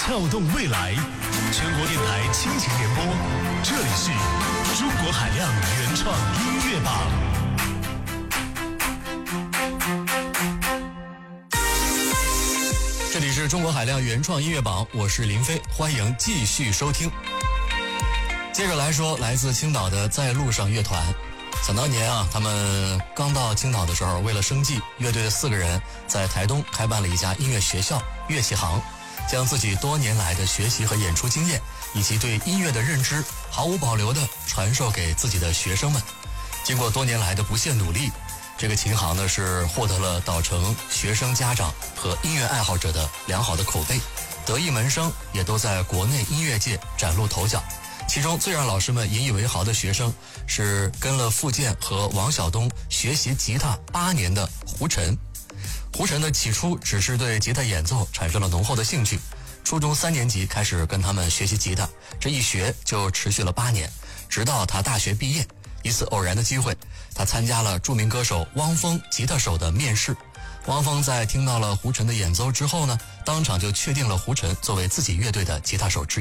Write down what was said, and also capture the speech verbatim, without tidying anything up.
撬动未来，全国电台亲情联播，这里是中国海量原创音乐榜。 这里是中国海量原创音乐榜，我是林飞，欢迎继续收听。接着来说，来自青岛的在路上乐团。想当年啊，他们刚到青岛的时候，为了生计，乐队的四个人在台东开办了一家音乐学校乐器行，将自己多年来的学习和演出经验以及对音乐的认知毫无保留地传授给自己的学生们。经过多年来的不懈努力，这个琴行呢是获得了岛城学生家长和音乐爱好者的良好的口碑，得意门生也都在国内音乐界崭露头角。其中最让老师们引以为豪的学生是跟了傅健和王晓东学习吉他八年的胡晨。胡晨呢起初只是对吉他演奏产生了浓厚的兴趣，初中三年级开始跟他们学习吉他，这一学就持续了八年，直到他大学毕业。一次偶然的机会，他参加了著名歌手汪峰吉他手的面试。汪峰在听到了胡晨的演奏之后呢，当场就确定了胡晨作为自己乐队的吉他手之一。